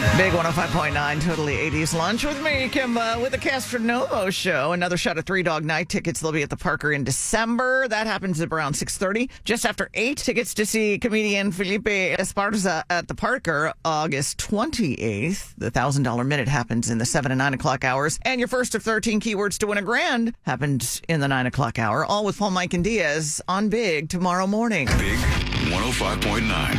Big 105.9 Totally 80s Lunch with me, Kimba, with the Castronovo Show. Another shot of Three Dog Night tickets. They'll be at the Parker in December. That happens at around 6:30. Just after 8, tickets to see comedian Felipe Esparza at the Parker August 28th. The $1,000 Minute happens in the 7 and 9 o'clock hours. And your first of 13 keywords to win $1,000 happens in the 9 o'clock hour. All with Paul, Mike, and Diaz on Big tomorrow morning. Big 105.9.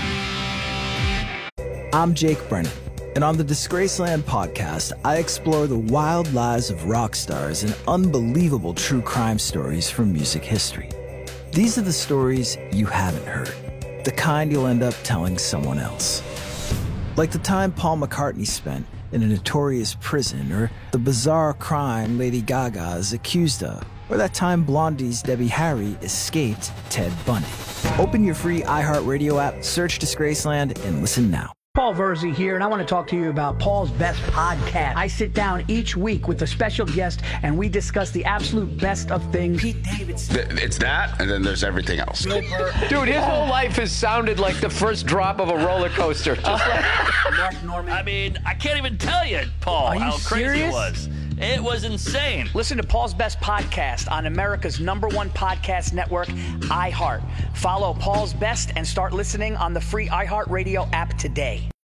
I'm Jake Brennan. And on the Disgraceland podcast, I explore the wild lives of rock stars and unbelievable true crime stories from music history. These are the stories you haven't heard, the kind you'll end up telling someone else. Like the time Paul McCartney spent in a notorious prison, or the bizarre crime Lady Gaga is accused of, or that time Blondie's Debbie Harry escaped Ted Bundy. Open your free iHeartRadio app, search Disgraceland, and listen now. Paul Verzi here, and I want to talk to you about Paul's Best Podcast. I sit down each week with a special guest, and we discuss the absolute best of things. Pete Davidson. It's that, and then there's everything else. Dude, his whole life has sounded like the first drop of a roller coaster. Just like Mark Norman. I mean, I can't even tell you, Paul, how crazy serious? it was. It was insane. Listen to Paul's Best Podcast on America's #1 podcast network, iHeart. Follow Paul's Best and start listening on the free iHeartRadio app today.